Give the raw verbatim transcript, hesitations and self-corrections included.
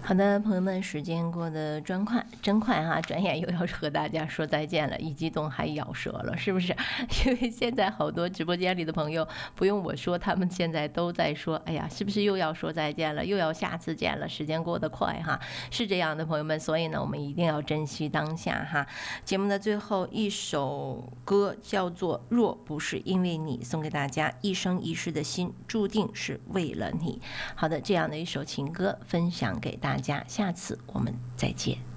好的，朋友们，时间过得真快，真快哈！转眼又要和大家说再见了，一激动还咬舌了，是不是？因为现在好多直播间里的朋友，不用我说，他们现在都在说，哎呀，是不是又要说再见了，又要下次见了？时间过得快哈，是这样的，朋友们，所以呢，我们一定要珍惜当下哈。节目的最后一首歌叫做《若不是因为你》，送给大家，一生一世的心注定是为了你。好的，这样的一首情歌分享给大家。大家，下次我们再见。